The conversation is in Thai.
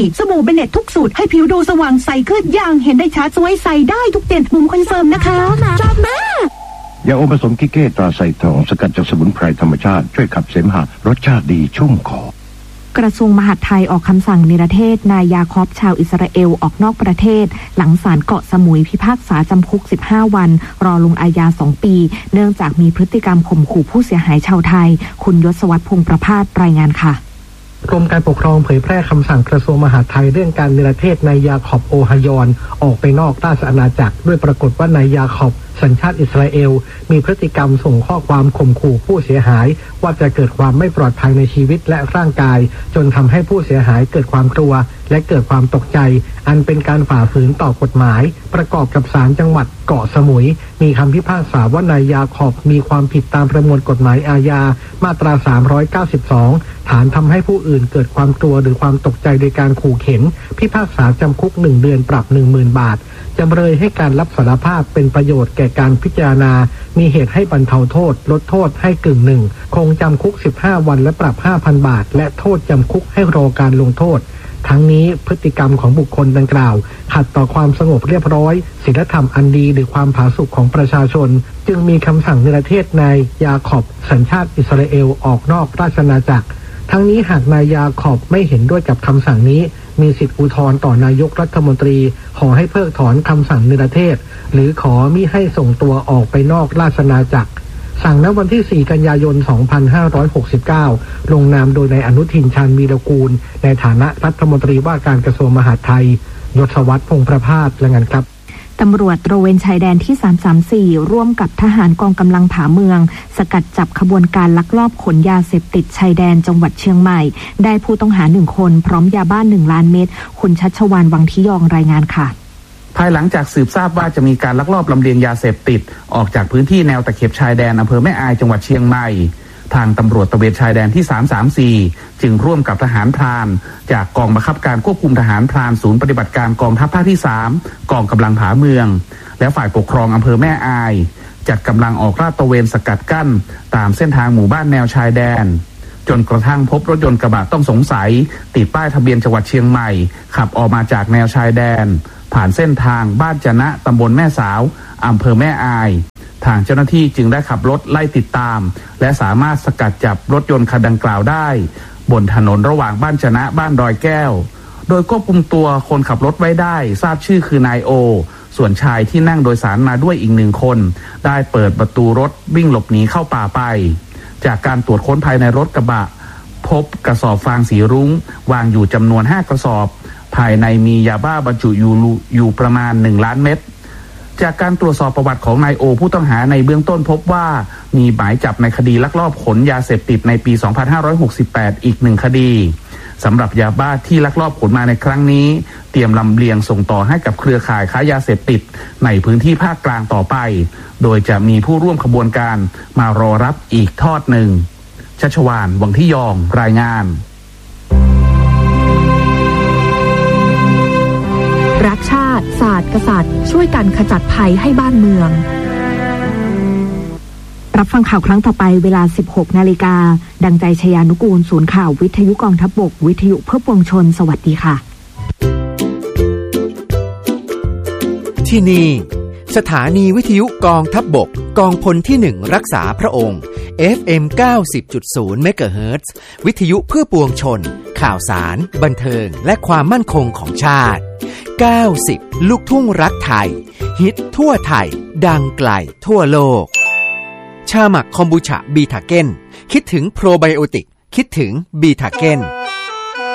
สบู่เบเน็ตทุกสูตรให้ผิวดูสว่างใสขึ้นอย่างเห็นได้ชัดสวยใสได้ทุกเด่นมุมคอนเฟิร์มนะคะชอบมากยาอมผสมกิเก้ตราไซทองสกัดจากสมุนไพรธรรมชาติช่วยขับเสมหะรสชาติดีชุ่มคอกระทรวงมหาดไทยออกคำสั่งนิรเทศนายยาคอบชาวอิสราเอลออกนอกประเทศหลังศาลเกาะสมุยพิพากษาจำคุก15วันรอลงอาญา2ปีเนื่องจากมีพฤติกรรมข่มขู่ผู้เสียหายชาวไทยคุณยศวัฒน์พงษ์ประภาสรายงานค่ะกรมการปกครองเผยแพร่คำสั่งกระทรวงมหาดไทยเรื่องการนิรเทศนายยาคอบโอฮายอนออกไปนอกราชอาณาจักรด้วยปรากฏว่านายยาคอบสัญชาติอิสราเอลมีพฤติกรรมส่งข้อความข่มขู่ผู้เสียหายว่าจะเกิดความไม่ปลอดภัยในชีวิตและร่างกายจนทำให้ผู้เสียหายเกิดความกลัวและเกิดความตกใจอันเป็นการฝ่าฝืนต่อกฎหมายประกอบกับศาลจังหวัดเกาะสมุยมีคำพิพากษาว่านายยาคอบมีความผิดตามประมวลกฎหมายอาญามาตรา392ฐานทำให้ผู้อื่นเกิดความกลัวหรือความตกใจโดยการขู่เข็นพิพากษาจำคุก1 เดือนปรับ 10,000 บาทจำเลยให้การรับสารภาพเป็นประโยชน์แก่การพิจารณามีเหตุให้บรรเทาโทษลดโทษให้กึ่งหนึ่งคงจำคุก15วันและปรับ 5,000 บาทและโทษจำคุกให้รอการลงโทษทั้งนี้พฤติกรรมของบุคคลดังกล่าวขัดต่อความสงบเรียบร้อยศีลธรรมอันดีหรือความผาสุกของประชาชนจึงมีคำสั่งนิรเทศนายยาคอบสัญชาติอิสราเอลออกนอกราชอาณาจักรทั้งนี้หากนายยาคอบไม่เห็นด้วยกับคำสั่งนี้มีสิทธิอุทธรณ์ต่อนายกรัฐมนตรีขอให้เพิกถอนคำสั่งนิรเทศหรือขอมิให้ส่งตัวออกไปนอกราชอาณาจักรสั่งณวันที่4 กันยายน 2569ลงนามโดยนายอนุทินชาญวีรกูลในฐานะรัฐมนตรีว่าการกระทรวงมหาดไทยยศวัฒน์พงษ์ประภาสรายงานครับตำรวจตระเวนชายแดนที่334ร่วมกับทหารกองกำลังผาเมืองสกัดจับขบวนการลักลอบขนยาเสพติดชายแดนจังหวัดเชียงใหม่ได้ผู้ต้องหา1 คนพร้อมยาบ้า1 ล้านเม็ดคุณชัชวาลวังทิยองรายงานค่ะภายหลังจากสืบทราบว่าจะมีการลักลอบลำเลียงยาเสพติดออกจากพื้นที่แนวตะเข็บชายแดนอำเภอแม่อายจังหวัดเชียงใหม่ทางตำรวจตระเวนชายแดนที่334จึงร่วมกับทหารพรานจากกองบังคับการควบคุมทหารพรานศูนย์ปฏิบัติการกองทัพภาคที่3กองกำลังผาเมืองและฝ่ายปกครองอำเภอแม่อายจัดกำลังออกลาดตระเวนสกัดกั้นตามเส้นทางหมู่บ้านแนวชายแดนจนกระทั่งพบรถยนต์กระบะต้องสงสัยติดป้ายทะเบียนจังหวัดเชียงใหม่ขับออกมาจากแนวชายแดนผ่านเส้นทางบ้านจะนะตำบลแม่สาวอำเภอแม่อายทางเจ้าหน้าที่จึงได้ขับรถไล่ติดตามและสามารถสกัดจับรถยนต์คันดังกล่าวได้บนถนนระหว่างบ้านจะนะบ้านดอยแก้วโดยควบคุมตัวคนขับรถไว้ได้ทราบชื่อคือนายโอส่วนชายที่นั่งโดยสารมาด้วยอีก1 คนได้เปิดประตูรถวิ่งหลบหนีเข้าป่าไปจากการตรวจค้นภายในรถกระบะพบกระสอบฟางสีรุ้งวางอยู่จำนวน5 กระสอบภายในมียาบ้าบรรจุอยู่ประมาณ1 ล้านเม็ดจากการตรวจสอบประวัติของนายโอผู้ต้องหาในเบื้องต้นพบว่ามีหมายจับในคดีลักลอบขนยาเสพติดในปี 2568อีก1 คดีสำหรับยาบ้าที่ลักลอบขนมาในครั้งนี้เตรียมลำเลียงส่งต่อให้กับเครือข่ายค้ายาเสพติดในพื้นที่ภาคกลางต่อไปโดยจะมีผู้ร่วมขบวนการมารอรับอีกทอดหนึ่งชัชวาลวังทิยองรายงานรักชาติศาสตร์กษัตริย์ช่วยกันขจัดภัยให้บ้านเมืองรับฟังข่าวครั้งต่อไปเวลา 16 นาฬิกาดังใจชยานุกูลศูนย์ข่าววิทยุกองทัพบกวิทยุเพื่อปวงชนสวัสดีค่ะที่นี่สถานีวิทยุกองทัพบกกองพลที่1รักษาพระองค์ FM 90.0 เมกะเฮิรตซ์วิทยุเพื่อปวงชนข่าวสารบันเทิงและความมั่นคงของชาติ90ลูกทุ่งรักไทยฮิตทั่วไทยดังไกลทั่วโลกชาหมักคอมบูชาบีทาเก้นคิดถึงโปรไบโอติกคิดถึงบีทาเก้น